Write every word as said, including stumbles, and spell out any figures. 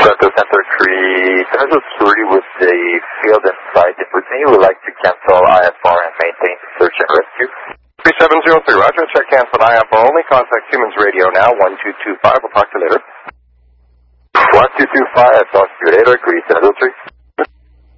Center Center three, Center three with the field inside the Boothany. We would like to cancel I F R and maintain search and rescue. three seven zero three, roger. Check cancel I F R only. Contact Siemens Radio now, one two two five. We'll talk to you later. one two two five, talk to you later. Agree, Center three.